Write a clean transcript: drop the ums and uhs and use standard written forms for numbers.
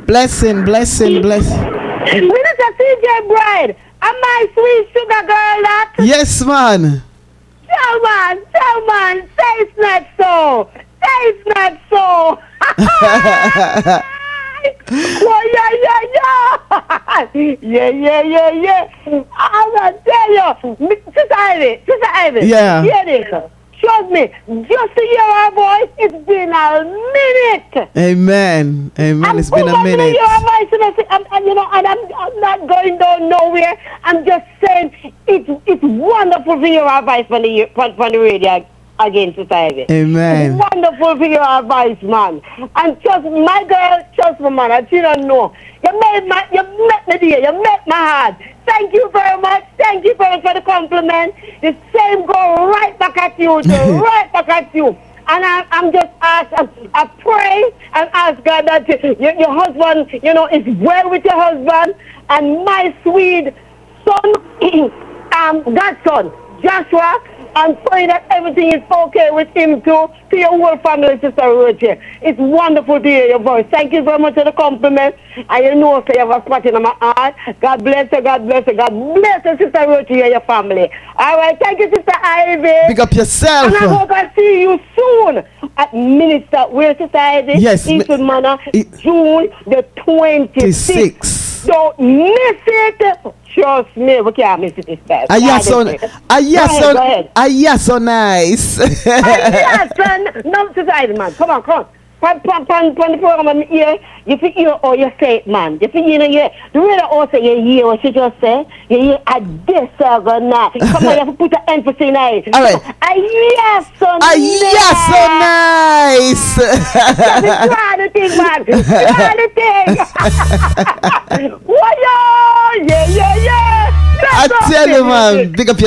Blessing. Minister CJ Bride, am I sweet sugar girl that? Yes, man. Tell man, say it's not so. Oh, yeah. I'm gonna tell you, Sister Ivy. Yeah. Hear this. Trust me, just to hear our voice, it's been a minute. Amen. It's been a minute. To hear our voice, and I'm not going down nowhere. I'm just saying it's wonderful to hear our voice from the radio again, Society. Amen. It's wonderful to hear our voice, man. And trust me, my girl, trust me, man. I still don't know. You met me dear. You met my heart. Thank you very much. Thank you very much for the compliment. The same go right back at you, right back at you. And I'm just asking, I pray and ask God that your husband, is well with your husband, and my sweet son, godson, Joshua, and pray that everything is okay with him too, to your whole family, Sister Roche. It's wonderful to hear your voice. Thank you very much for the compliment. And you know, you have a spot in my heart. God bless you, God bless you, Sister Roche and your family. All right, thank you, Sister Ivy. Pick up yourself. And I hope I see you soon at Minister, where Sister Ivy? Yes. Eastwood Manor, June the 26th. Don't miss it. Trust me, we can't miss it this time. So nice. No, Sister man. Come on. Pan the program I'm here, you think you or you say it, man. You think the way that also you hear what she just say, you hear a this now. Come on, you have to put the emphasis in it. All right. So nice. Try the thing, man. Yeah. I tell you, man, big up your